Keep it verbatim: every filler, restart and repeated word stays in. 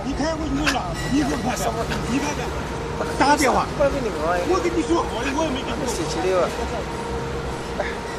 你开过去没了？你给我看看，你看看，打个电话。我跟你说好的，我也没跟你说。